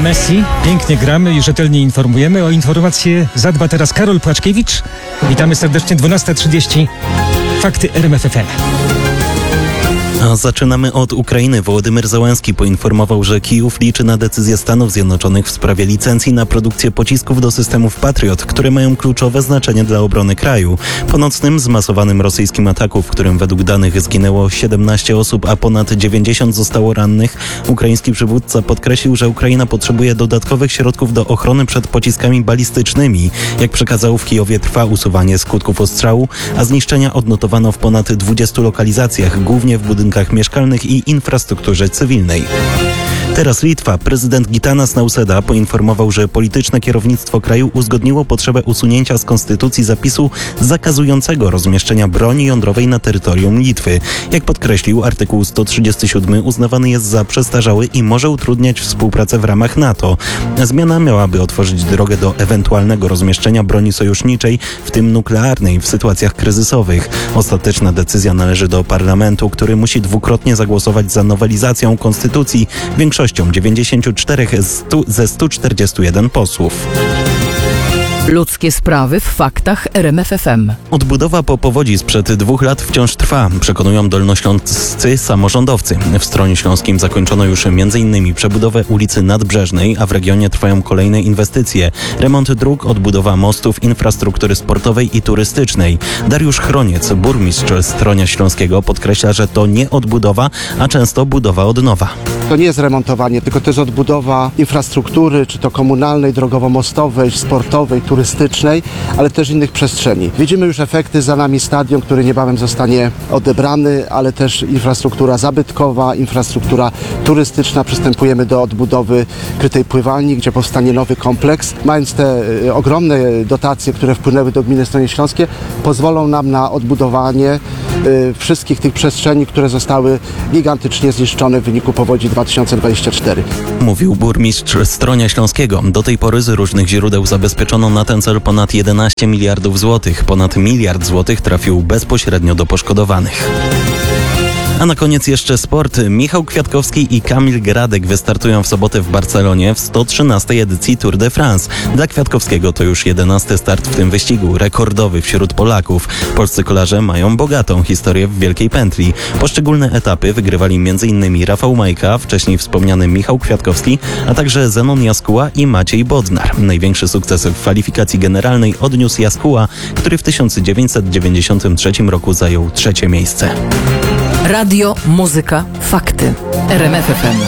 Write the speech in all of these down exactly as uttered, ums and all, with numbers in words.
Messi. Pięknie gramy i rzetelnie informujemy. O informacje zadba teraz Karol Płaczkiewicz. Witamy serdecznie, dwunasta trzydzieści. Fakty R M F F M. A zaczynamy od Ukrainy. Wołodymyr Zełenski poinformował, że Kijów liczy na decyzję Stanów Zjednoczonych w sprawie licencji na produkcję pocisków do systemów Patriot, które mają kluczowe znaczenie dla obrony kraju. Po nocnym, zmasowanym rosyjskim ataku, w którym według danych zginęło siedemnaście osób, a ponad dziewięćdziesiąt zostało rannych, ukraiński przywódca podkreślił, że Ukraina potrzebuje dodatkowych środków do ochrony przed pociskami balistycznymi. Jak przekazał, w Kijowie trwa usuwanie skutków ostrzału, a zniszczenia odnotowano w ponad dwudziestu lokalizacjach, głównie w budynkach mieszkalnych i infrastrukturze cywilnej. Teraz Litwa. Prezydent Gitanas Nausėda poinformował, że polityczne kierownictwo kraju uzgodniło potrzebę usunięcia z konstytucji zapisu zakazującego rozmieszczenia broni jądrowej na terytorium Litwy. Jak podkreślił, artykuł sto trzydziesty siódmy uznawany jest za przestarzały i może utrudniać współpracę w ramach NATO. Zmiana miałaby otworzyć drogę do ewentualnego rozmieszczenia broni sojuszniczej, w tym nuklearnej, w sytuacjach kryzysowych. Ostateczna decyzja należy do parlamentu, który musi dwukrotnie zagłosować za nowelizacją konstytucji większością dziewięćdziesięciu czterech ze stu czterdziestu jeden posłów. Ludzkie sprawy w faktach R M F F M. Odbudowa po powodzi sprzed dwóch lat wciąż trwa, przekonują dolnośląscy samorządowcy. W Stronie Śląskim zakończono już m.in. przebudowę ulicy Nadbrzeżnej, a w regionie trwają kolejne inwestycje. Remont dróg, odbudowa mostów, infrastruktury sportowej i turystycznej. Dariusz Chroniec, burmistrz Stronia Śląskiego, podkreśla, że to nie odbudowa, a często budowa od nowa. To nie jest remontowanie, tylko to jest odbudowa infrastruktury, czy to komunalnej, drogowo-mostowej, sportowej, turystycznej, ale też innych przestrzeni. Widzimy już efekty, za nami stadion, który niebawem zostanie odebrany, ale też infrastruktura zabytkowa, infrastruktura turystyczna. Przystępujemy do odbudowy krytej pływalni, gdzie powstanie nowy kompleks. Mając te y, ogromne dotacje, które wpłynęły do gminy Stronie Śląskie, pozwolą nam na odbudowanie y, wszystkich tych przestrzeni, które zostały gigantycznie zniszczone w wyniku powodzi dwa tysiące dwudziestego czwartego. Mówił burmistrz Stronia Śląskiego. Do tej pory z różnych źródeł zabezpieczono na ten cel ponad jedenaście miliardów złotych. Ponad miliard złotych trafił bezpośrednio do poszkodowanych. A na koniec jeszcze sport. Michał Kwiatkowski i Kamil Gradek wystartują w sobotę w Barcelonie w sto trzynastej edycji Tour de France. Dla Kwiatkowskiego to już jedenasty start w tym wyścigu, rekordowy wśród Polaków. Polscy kolarze mają bogatą historię w Wielkiej Pętli. Poszczególne etapy wygrywali m.in. Rafał Majka, wcześniej wspomniany Michał Kwiatkowski, a także Zenon Jaskuła i Maciej Bodnar. Największy sukces w kwalifikacji generalnej odniósł Jaskuła, który w tysiąc dziewięćset dziewięćdziesiątym trzecim roku zajął trzecie miejsce. Radio, muzyka, fakty. R M F F M.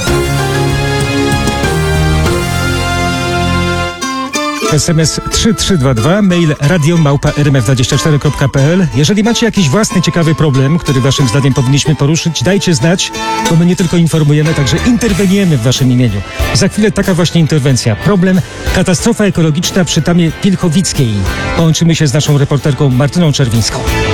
S M S trzy trzy dwa dwa, mail radio małpa r m f dwadzieścia cztery kropka p l. Jeżeli macie jakiś własny ciekawy problem, który waszym zdaniem powinniśmy poruszyć, dajcie znać, bo my nie tylko informujemy, także interweniujemy w waszym imieniu. Za chwilę taka właśnie interwencja. Problem katastrofa ekologiczna przy Tamie Pilchowickiej. Połączymy się z naszą reporterką Martyną Czerwińską.